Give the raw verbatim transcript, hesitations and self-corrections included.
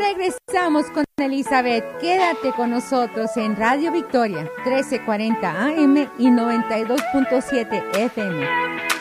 regresamos con Elizabeth. Quédate con nosotros en Radio Victoria, trece cuarenta A M y noventa y dos punto siete F M.